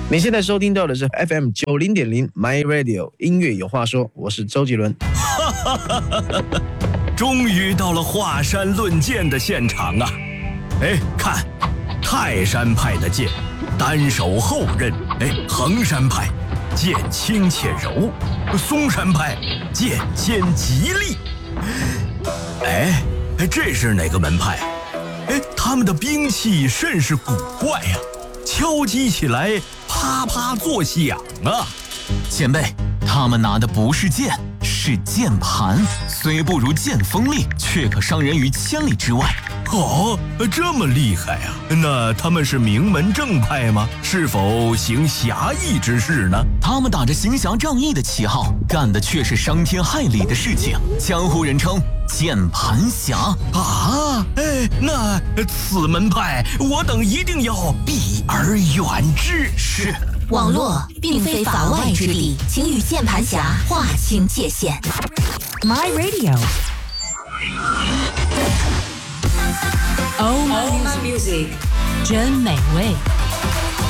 你现在收听到的是 FM90.0 My Radio 音乐有话说，我是周杰伦。 终于到了华山论剑的现场啊！哎，看，泰山派的剑单手后刃，衡山派剑轻且柔，嵩山派剑尖极利。这是哪个门派？他们的兵器甚是古怪啊，敲击起来啪啪作响啊！ 前辈，他们拿的不是剑，是键盘，虽不如剑锋利，却可伤人于千里之外。 哦，这么厉害啊！那他们是名门正派吗？是否行侠义之事呢？ 他们打着行侠仗义的旗号，干的却是伤天害理的事情，江湖人称键盘侠啊！那此门派我等一定要避而远之。 是。 网络并非法外之地，请与键盘侠划清界限。 My Radio Oh My Music 真美味。